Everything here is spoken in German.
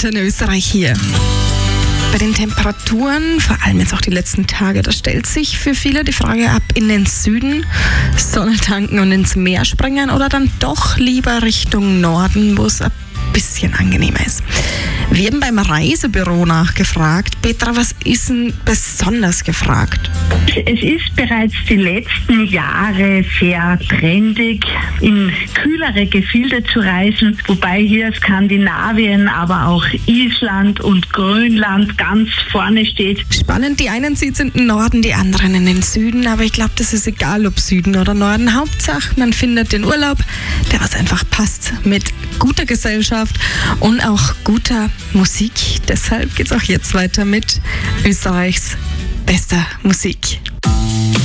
Antenne Österreich hier. Bei den Temperaturen, vor allem jetzt auch die letzten Tage, da stellt sich für viele die Frage ab, in den Süden Sonne tanken und ins Meer springen oder dann doch lieber Richtung Norden, wo es ein bisschen angenehmer ist. Wir haben beim Reisebüro nachgefragt. Petra, was ist denn besonders gefragt? Es ist bereits die letzten Jahre sehr trendig, in kühlere Gefilde zu reisen, wobei hier Skandinavien, aber auch Island und Grönland ganz vorne steht. Spannend, die einen zieht in den Norden, die anderen in den Süden, aber ich glaube, das ist egal, ob Süden oder Norden. Hauptsache, man findet den Urlaub, der was einfach passt, mit guter Gesellschaft und auch guter Musik. Deshalb geht's auch jetzt weiter mit Österreichs bester Musik.